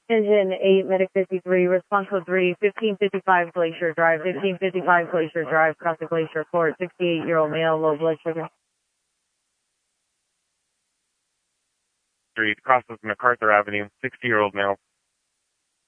Engine 8, Medic 53, response code 3, 1555 Glacier Drive, 1555 Glacier Drive, cross the Glacier Court, 68-year-old male, low blood sugar. Street, crosses MacArthur Avenue, 60-year-old male.